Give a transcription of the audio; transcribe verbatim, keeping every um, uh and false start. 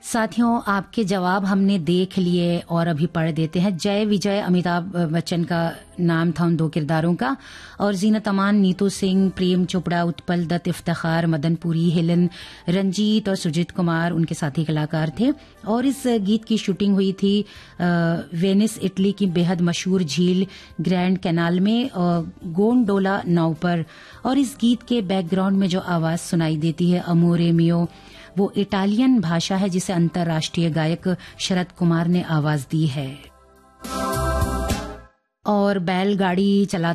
साथियों, आपके जवाब हमने देख लिए और अभी पढ़ देते हैं। जय विजय अमिताभ बच्चन का नाम था उन दो किरदारों का, और जीनत अमान, नीतू सिंह, प्रेम चोपड़ा, उत्पल दत्त, इफ्तिखार, मदनपुरी, हेलन, रंजीत और सुजीत कुमार उनके साथी कलाकार थे। और इस गीत की शूटिंग हुई थी वेनिस, इटली की बेहद मशहूर झील ग्रैंड कैनाल में, गोंडोला नाव पर। और इस गीत के बैकग्राउंड में जो आवाज सुनाई देती है, अमोरे मियो, वो इटालियन भाषा है जिसे अंतर्राष्ट्रीय गायक शरद कुमार ने आवाज दी है। और बैलगाड़ी चला